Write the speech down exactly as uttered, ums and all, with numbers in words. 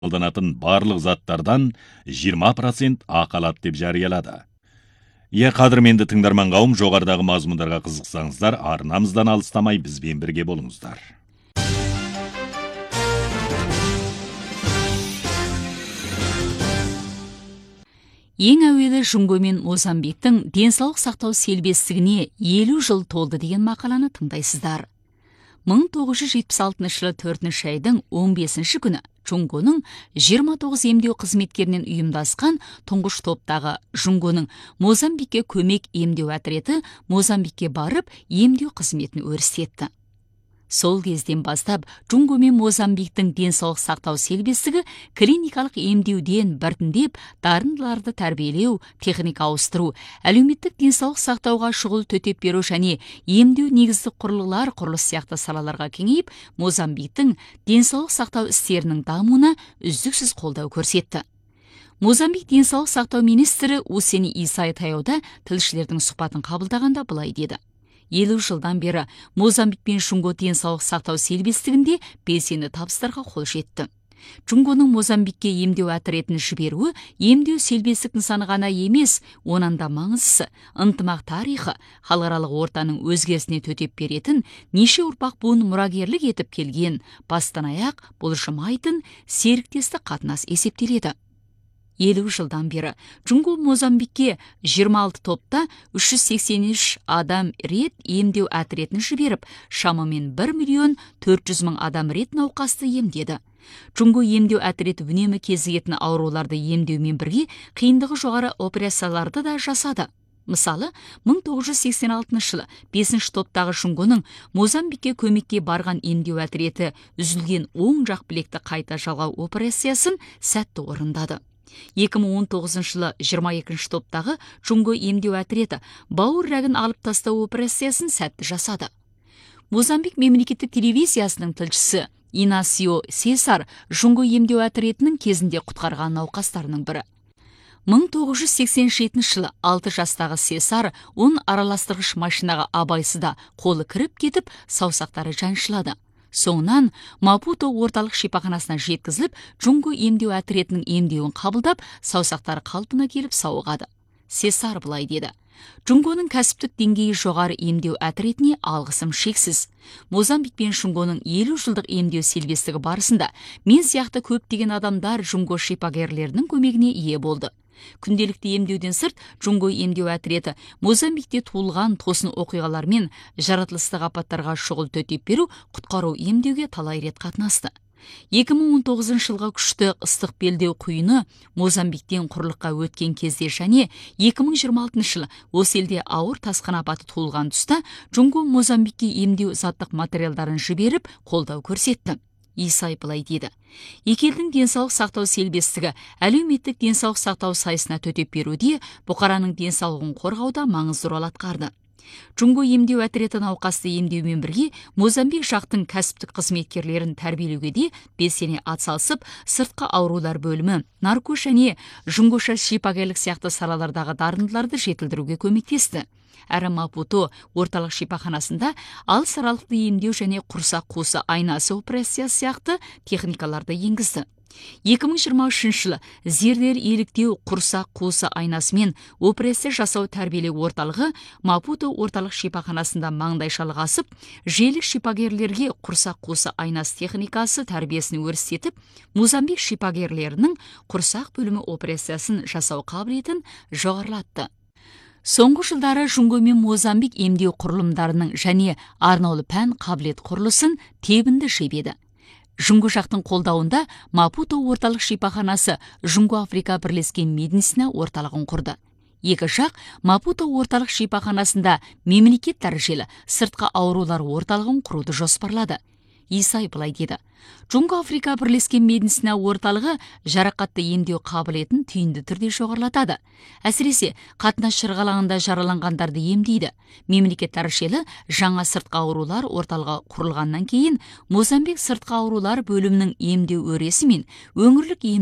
қолданатын барлық заттардан жиырма процент ақы алады деп жариялады. Е, қадірменді тыңдарман қауым, жоғарыдағы мазмұндарға қызықсаңыздар, арнамыздан алыстамай бізбен бірге болыңыздар. Ең әуелі Жунго мен Мозамбиктің денсаулық сақтау селбестігіне елу жыл толды деген мақаланы тыңдайсыздар. мың тоғыз жүз жетпіс алтыншы жылы төртінші айдың он бесінші күні Жунгоның жиырма тоғыз емдеу қызметкерінен ұйымдасқан тұңғыш топтағы Жунгоның Мозамбикке көмек емдеу әтреті Мозамбикке барып емдеу қызметін өрістетті. Сол кезден бастап Жунго мен Мозамбиктің денсаулық сақтау селбестігі клиникалық емдеуден біртіндеп дарындыларды тәрбиелеу, техника ауыстыру, әлеуметтік денсаулық сақтауға шұғыл төтеп беру және емдеу негізді құрылғылар құрылыс сияқты салаларға кеңейіп, Мозамбиктің денсаулық сақтау істерінің дамуына үздіксіз қолдау көрсетті. Мозамбик денсаулық сақтау министрі Усени Исай таяуда тілшілердің сұхбатын қабылдағанда былай деді: елу жылдан бері Мозамбик пен Жунго денсаулық сақтау селбестігінде белсенді табыстарға қол жетті. Жунгоның Мозамбикке емдеу әтіретін жіберуі емдеу селбестік нысаны ғана емес, онан да маңыздысы ынтымақ тарихы, халықаралық ортаның өзгерісіне төтеп беретін, неше ұрпақ буын мұрагерлік етіп келген, бастан аяқ бұлжымайтын серіктестік қатынас есептеледі. елу жылдан бері Жунго Мозамбикке жиырма алты топта үш жүз сексен үш адам рет емдеу әтіретін жіберіп, шамамен бір миллион төрт жүз мың адам рет науқасты емдеді. Жунго емдеу әтіреті үнемі кезігетін ауруларды емдеумен бірге қиындығы жоғары операцияларды да жасады. Мысалы, мың тоғыз жүз сексен алтыншы жылы бесінші топтағы Жунгоның Мозамбикке көмекке барған емдеу әтіреті үзілген оң жақ білекті қайта жалғау операциясын сәтті орындады. екі мың он тоғызыншы жылы жиырма екінші топтағы Жунго емдеу әтіреті бауыр рәгін алып тастау операциясын сәтті жасады. Мозамбик мемлекеттік телевизиясының тілшісі Инасио Сесар Жунго емдеу әтіретінің кезінде құтқарған науқастарының бірі. мың тоғыз жүз сексен жетінші жылы алты жастағы Сесар он араластырғыш машинаға абайсызда қолы кіріп кетіп, саусақтары жаншылады. Соңынан Мапуто орталық шипаханасына жеткізіліп, Жунго емдеу әтіретінің емдеуін қабылдап, саусақтары қалпына келіп сауығады. Сесар былай деді: Жунгоның кәсіптік деңгейі жоғары емдеу әтіретіне алғысым шексіз. Мозамбик пен Жунгоның елу жылдық емдеу селбестігі барысында мен сияқты көптеген адамдар Жунго шипагерлерінің көмегіне ие болды. Күнделікті емдеуден сырт, Жунго емдеу әтіреті Мозамбикте туылған тосын оқиғалар мен жаратылыстық апаттарға шұғыл төтеп беру, құтқару емдеуге талай рет қатынасты. екі мың он тоғызыншы жылға күшті ыстық белдеу құйыны Мозамбиктен құрлыққа өткен кезде және екі мың жиырма алтыншы жылы осы елде ауыр тасқын апаты туылған тұста Жунго Мозамбикке емдеу заттық материалдарын жіберіп, қолдау көрсетті. Исай былай дейді: екі елдің денсаулық сақтау селбестігі әлеуметтік денсаулық сақтау сайысына төтеп беруде, бұқараның денсаулығын қорғауда маңызды рөл атқарды. Жунго емдеу әтіреті науқасты емдеумен бірге Мозамбик жақтың кәсіптік қызметкерлерін тәрбиелеуге де белсене атсалысып, сыртқы аурулар бөлімі, нарко және Жунгоша шипагерлік сияқты салалардағы дарындыларды жетілдіруге көмектесті. Әрі Мапуто орталық шипаханасында алыс аралықты емдеу және құрсақ қуысы айнасы операциясы сияқты техникаларды енгізді. екі мың жиырма үшінші жылы зердер еліктеу құрсақ қуысы айнасымен операция жасау тәрбиелеу орталығы Мапуто орталық шипаханасында маңдайшалық асып, желік шипагерлерге құрсақ қуысы айнасы техникасы тәрбиесін өрістетіп, Мозамбик шипагерлерінің құрсақ бөлімі операциясын жасау қабілетін жоғарылатты. Соңғы жылдары Жунго мен Мозамбик емдеу құрылымдарының және арнаулы пән қабілет құрылысын тебінді жебеді. Жунго жақтың қолдауында Мапуто орталық шипаханасы Жунго Африка бірлескен медицина орталығын құрды. Екі жақ Мапуто орталық шипаханасында мемлекет дәрежелі сыртқы аурулар орталығын құруды жоспарлады. Исай былай деді: Жунго Африка бірлескен медицина орталығы жарақатты емдеу қабілетін түйінді түрде жоғарылатады. Әсіресе қатынас шырғалаңында жараланғандарды емдейді. Мемлекет дәрежелі жаңа сыртқы аурулар орталығы құрылғаннан кейін Мозамбик сыртқы аурулар бөлімінің емдеу өресі мен өңірлік